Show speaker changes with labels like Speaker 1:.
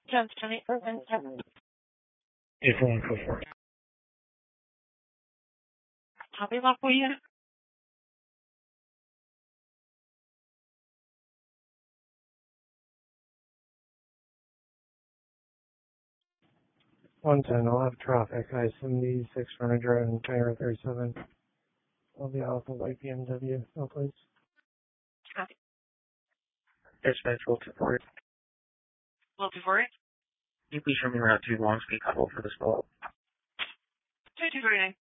Speaker 1: Johnstown 841.
Speaker 2: 84144.
Speaker 1: Copy that for you.
Speaker 2: I'll have traffic. I-76 Frontage Road and Tower 37. I'll be off of white BMW. No, please.
Speaker 1: Copy.
Speaker 2: Dispatch, will 240.
Speaker 1: Will 240.
Speaker 2: Can you please show me Route 2 long speed couple for this call?
Speaker 1: 2239.